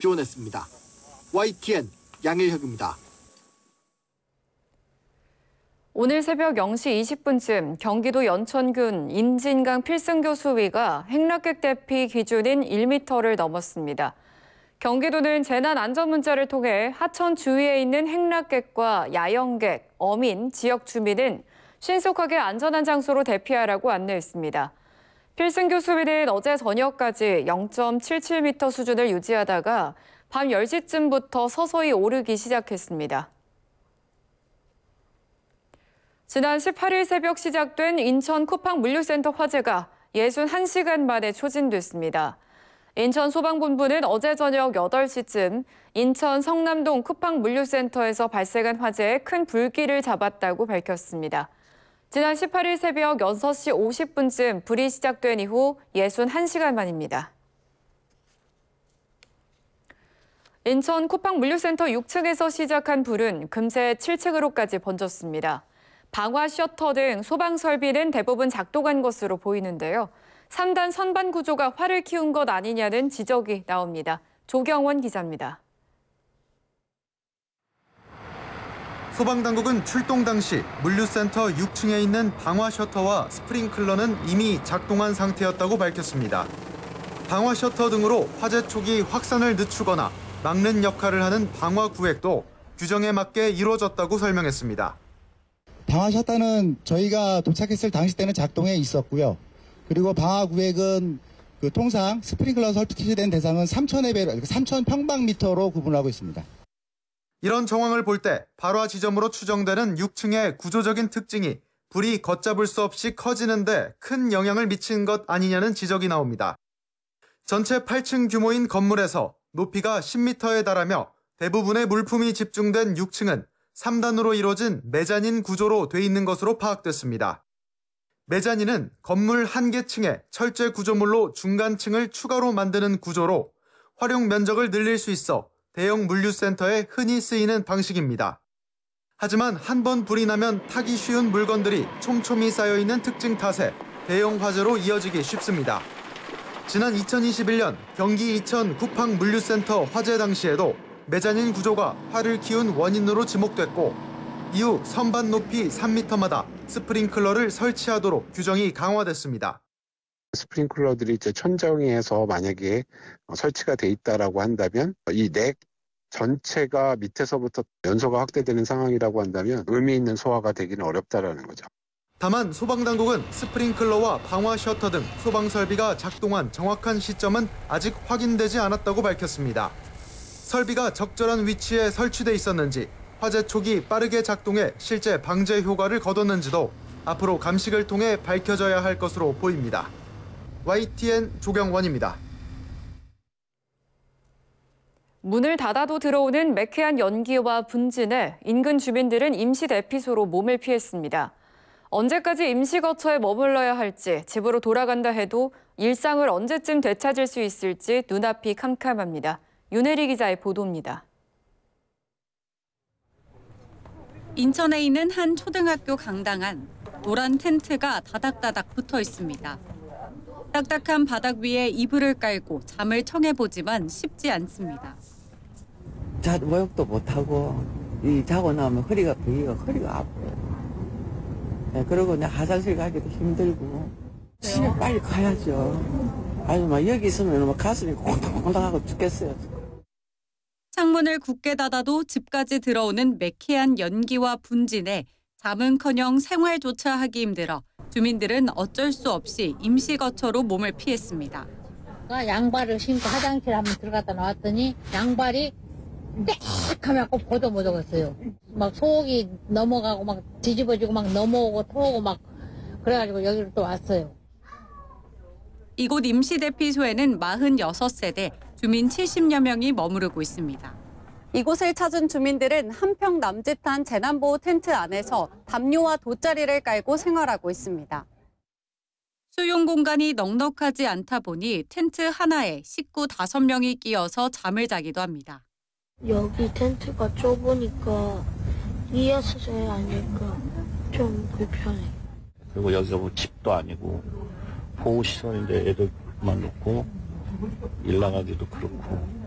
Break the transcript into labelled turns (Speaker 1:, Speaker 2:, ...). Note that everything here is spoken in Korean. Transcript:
Speaker 1: 지원했습니다. YTN 양일혁입니다.
Speaker 2: 오늘 새벽 0시 20분쯤 경기도 연천군 임진강 필승교 수위가 행락객 대피 기준인 1m를 넘었습니다. 경기도는 재난안전문자를 통해 하천 주위에 있는 행락객과 야영객, 어민, 지역 주민은 신속하게 안전한 장소로 대피하라고 안내했습니다. 필승교 수위는 어제 저녁까지 0.77m 수준을 유지하다가 밤 10시쯤부터 서서히 오르기 시작했습니다. 지난 18일 새벽 시작된 인천 쿠팡 물류센터 화재가 61시간 만에 초진됐습니다. 인천 소방본부는 어제 저녁 8시쯤 인천 성남동 쿠팡 물류센터에서 발생한 화재에 큰 불길을 잡았다고 밝혔습니다. 지난 18일 새벽 6시 50분쯤 불이 시작된 이후 61시간 만입니다. 인천 쿠팡 물류센터 6층에서 시작한 불은 금세 7층으로까지 번졌습니다. 방화 셔터 등 소방 설비는 대부분 작동한 것으로 보이는데요. 3단 선반 구조가 화를 키운 것 아니냐는 지적이 나옵니다. 조경원 기자입니다.
Speaker 3: 소방당국은 출동 당시 물류센터 6층에 있는 방화 셔터와 스프링클러는 이미 작동한 상태였다고 밝혔습니다. 방화 셔터 등으로 화재 초기 확산을 늦추거나 막는 역할을 하는 방화 구획도 규정에 맞게 이루어졌다고 설명했습니다.
Speaker 4: 방화 셔터는 저희가 도착했을 당시 때는 작동해 있었고요. 그리고 방화 구획은 통상 스프링클러 설치된 대상은 3,000 평방미터로 구분하고 있습니다.
Speaker 3: 이런 정황을 볼 때 발화 지점으로 추정되는 6층의 구조적인 특징이 불이 걷잡을 수 없이 커지는데 큰 영향을 미친 것 아니냐는 지적이 나옵니다. 전체 8층 규모인 건물에서 높이가 10m에 달하며 대부분의 물품이 집중된 6층은 3단으로 이루어진 메자닌 구조로 돼 있는 것으로 파악됐습니다. 메자닌은 건물 한 개 층에 철제 구조물로 중간층을 추가로 만드는 구조로 활용 면적을 늘릴 수 있어 대형 물류센터에 흔히 쓰이는 방식입니다. 하지만 한 번 불이 나면 타기 쉬운 물건들이 촘촘히 쌓여있는 특징 탓에 대형 화재로 이어지기 쉽습니다. 지난 2021년 경기 이천 쿠팡 물류센터 화재 당시에도 메자닌 구조가 화를 키운 원인으로 지목됐고 이후 선반 높이 3m마다 스프링클러를 설치하도록 규정이 강화됐습니다.
Speaker 5: 스프링클러들이 이제 천정에서 만약에 설치가 돼 있다라고 한다면 이 넥 전체가 밑에서부터 연소가 확대되는 상황이라고 한다면 의미 있는 소화가 되기는 어렵다라는 거죠.
Speaker 3: 다만 소방당국은 스프링클러와 방화 셔터 등 소방 설비가 작동한 정확한 시점은 아직 확인되지 않았다고 밝혔습니다. 설비가 적절한 위치에 설치돼 있었는지, 화재 초기 빠르게 작동해 실제 방제 효과를 거뒀는지도 앞으로 감식을 통해 밝혀져야 할 것으로 보입니다. YTN 조경원입니다.
Speaker 2: 문을 닫아도 들어오는 매캐한 연기와 분진에 인근 주민들은 임시 대피소로 몸을 피했습니다. 언제까지 임시 거처에 머물러야 할지, 집으로 돌아간다 해도 일상을 언제쯤 되찾을 수 있을지 눈앞이 캄캄합니다. 윤혜리 기자의 보도입니다.
Speaker 6: 인천에 있는 한 초등학교 강당 안, 노란 텐트가 다닥다닥 붙어 있습니다. 딱딱한 바닥 위에 이불을 깔고 잠을 청해보지만 쉽지 않습니다.
Speaker 7: 모욕도 못하고 자고 나면 허리가 아파요. 네, 그리고 내 화장실 가기도 힘들고 집에 빨리 가야죠. 아주 막 여기 있으면 막 가슴이 콩닥콩닥하고 죽겠어요.
Speaker 6: 창문을 굳게 닫아도 집까지 들어오는 매캐한 연기와 분진에 잠은커녕 생활조차 하기 힘들어 주민들은 어쩔 수 없이 임시거처로 몸을 피했습니다.
Speaker 8: 양발을 신고 화장실 한번 들어갔다 나왔더니 양발이 빽하면 꼭 보도 못 오겠어요. 막 속이 넘어가고 막 뒤집어지고 막 넘어오고 토오고 막 그래가지고 여기로 또 왔어요.
Speaker 6: 이곳 임시대피소에는 46세대 주민 70여 명이 머무르고 있습니다.
Speaker 9: 이곳을 찾은 주민들은 한평 남짓한 재난보호 텐트 안에서 담요와 돗자리를 깔고 생활하고 있습니다.
Speaker 6: 수용 공간이 넉넉하지 않다 보니 텐트 하나에 식구 5명이 끼어서 잠을 자기도 합니다.
Speaker 10: 여기 텐트가 좁으니까 이어서 자야 하니까 좀 불편해.
Speaker 11: 그리고 여기가 뭐 집도 아니고 보호시설인데 애들만 놓고 일 나가기도 그렇고